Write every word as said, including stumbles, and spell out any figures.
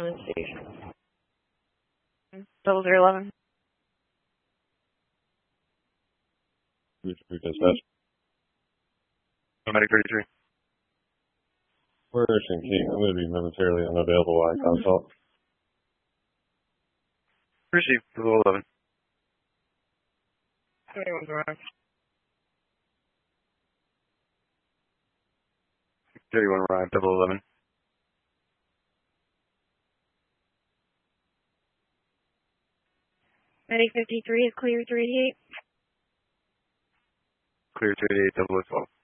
on station. Double zero eleven. Dispatch. Medic thirty-three. Where's King? I'm going to be momentarily unavailable while I consult. Receive, double eleven. thirty-one's arrived. thirty-one arrived, double eleven. Medic fifty-three is clear three eighty-eight. Clear three eighty-eight, double twelve.